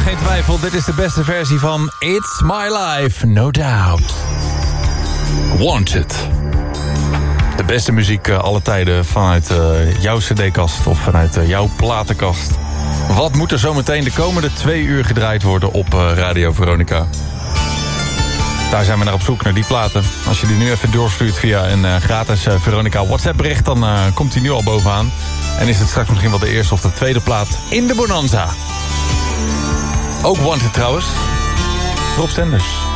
geen twijfel. Dit is de beste versie van It's My Life, no doubt. Wanted. De beste muziek alle tijden vanuit jouw cd-kast of vanuit jouw platenkast. Wat moet er zometeen de komende 2 uur gedraaid worden op Radio Veronica? Daar zijn we naar op zoek, naar die platen. Als je die nu even doorstuurt via een gratis Veronica WhatsApp bericht... dan komt die nu al bovenaan. En is het straks misschien wel de eerste of de tweede plaat in de Bonanza. Ook Wanted trouwens. Rob Stenders.